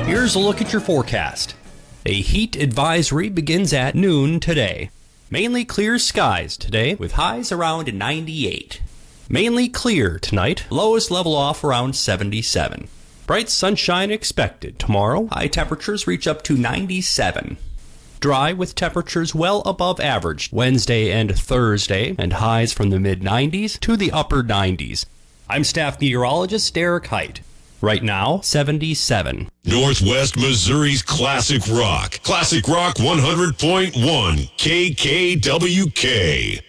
Here's a look at your forecast. A heat advisory begins at noon today. Mainly clear skies today with highs around 98. Mainly clear tonight, lows level off around 77. Bright sunshine expected tomorrow, high temperatures reach up to 97. Dry with temperatures well above average Wednesday and Thursday, and highs from the mid-90s to the upper 90s. I'm staff meteorologist Derek Height. Right now, 77. Northwest Missouri's Classic Rock. Classic Rock 100.1 KKWK.